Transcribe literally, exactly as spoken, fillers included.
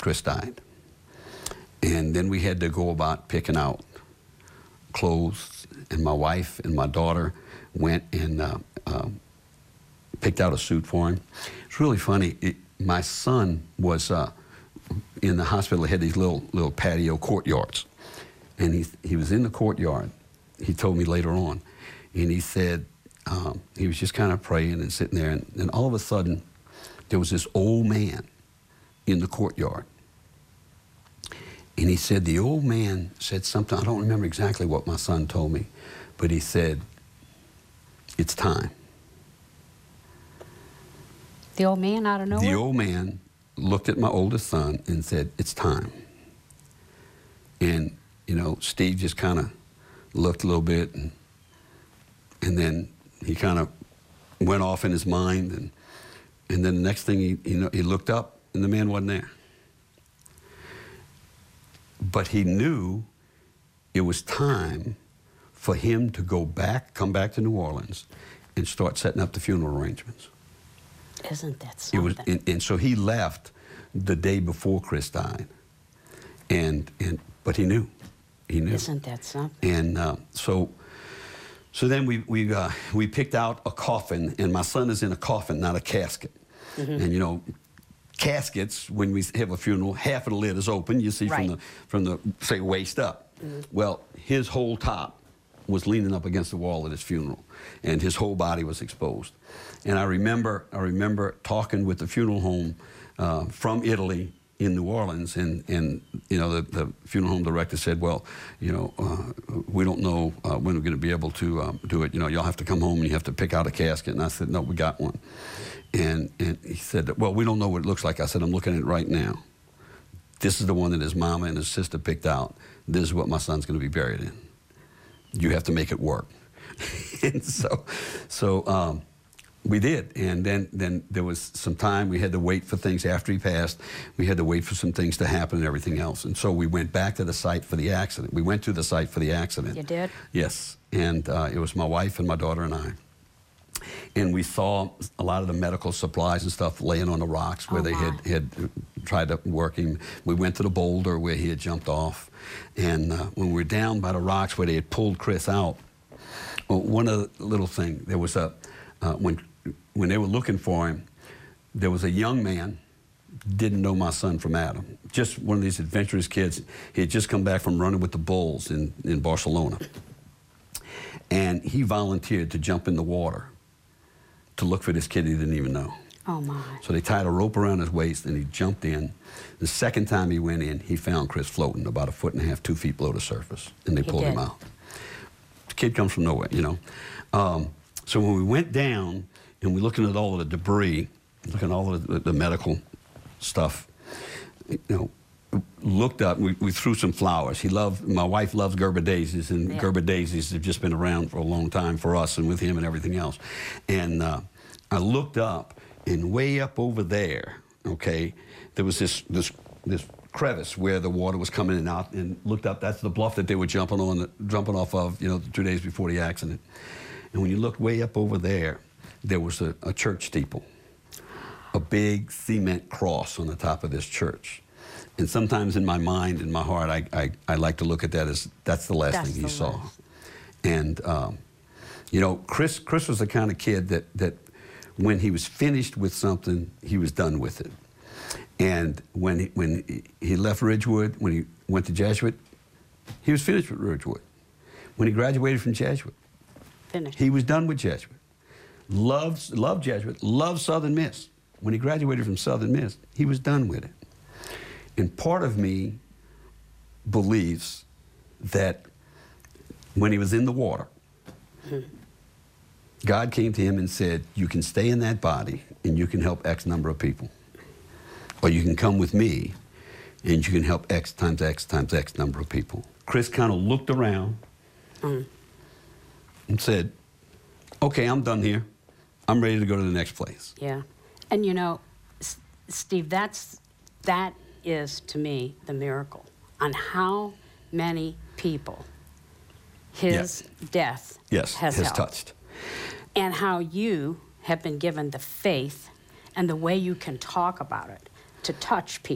Chris died. And then we had to go about picking out clothes, and my wife and my daughter went and uh, uh, picked out a suit for him. It's really funny. It, my son was uh, in the hospital. They had these little little patio courtyards, and he he was in the courtyard. He told me later on, and he said um, he was just kind of praying and sitting there, and, and all of a sudden there was this old man in the courtyard. And he said, the old man said something, I don't remember exactly what my son told me, but he said, it's time. The old man out of nowhere? The old man looked at my oldest son and said, it's time. And, you know, Steve just kind of looked a little bit, and, and then he kind of went off in his mind, and, and then the next thing he, you know, he looked up, and the man wasn't there. But he knew it was time for him to go back, come back to New Orleans, and start setting up the funeral arrangements. Isn't that something? It was, and, and so he left the day before Chris died, and and but he knew, he knew. Isn't that something? And uh, so, so then we we uh, we picked out a coffin, and my son is in a coffin, not a casket, mm-hmm. and you know. Caskets, when we have a funeral, half of the lid is open. You see right. from the, from the, say, waist up. Mm-hmm. Well, his whole top was leaning up against the wall at his funeral, and his whole body was exposed. And I remember, I remember talking with the funeral home uh, from Italy in New Orleans, and, and you know, the, the funeral home director said, well, you know, uh, we don't know uh, when we're going to be able to um, do it. You know, you'll have to come home and you have to pick out a casket. And I said, no, we got one. And, and he said, well, we don't know what it looks like. I said, I'm looking at it right now. This is the one that his mama and his sister picked out. This is what my son's going to be buried in. You have to make it work. And so, so um, we did. And then, then there was some time. We had to wait for things after he passed. We had to wait for some things to happen and everything else. And so we went back to the site for the accident. We went to the site for the accident. You did? Yes. And uh, it was my wife and my daughter and I. And we saw a lot of the medical supplies and stuff laying on the rocks where oh, they had, had tried to work him. We went to the boulder where he had jumped off. And uh, when we were down by the rocks where they had pulled Chris out, well, one other little thing, there was a, uh, when, when they were looking for him, there was a young man, didn't know my son from Adam, just one of these adventurous kids. He had just come back from running with the bulls in, in Barcelona. And he volunteered to jump in the water to look for this kid he didn't even know. Oh, my. So they tied a rope around his waist, and he jumped in. The second time he went in, he found Chris floating about a foot and a half, two feet below the surface, and they he pulled did. him out. The kid comes from nowhere, you know. Um, so when we went down, and we're looking at all of the debris, looking at all of the, the medical stuff, you know, looked up, we, we threw some flowers. He loved, my wife loves Gerber daisies, and yeah. Gerber daisies have just been around for a long time for us and with him and everything else. And uh, I looked up, and way up over there, okay, there was this, this, this crevice where the water was coming in and out, and looked up, that's the bluff that they were jumping on, jumping off of, you know, two days before the accident. And when you looked way up over there, there was a, a church steeple, a big cement cross on the top of this church. And sometimes in my mind, in my heart, I, I, I like to look at that as that's the last that's thing he the saw. last. And, um, you know, Chris, Chris was the kind of kid that, that when he was finished with something, he was done with it. And when he, when he left Ridgewood, when he went to Jesuit, he was finished with Ridgewood. When he graduated from Jesuit, finished. He was done with Jesuit. Loved, loved Jesuit, loved Southern Miss. When he graduated from Southern Miss, he was done with it. And part of me believes that when he was in the water, hmm. God came to him and said, you can stay in that body and you can help X number of people. Or you can come with me and you can help X times X times X number of people. Chris kind of looked around mm. and said, okay, I'm done here. I'm ready to go to the next place. Yeah. And you know, S Steve, that's, that is to me the miracle on how many people his yes. death yes, has, has helped. touched. And how you have been given the faith and the way you can talk about it to touch people.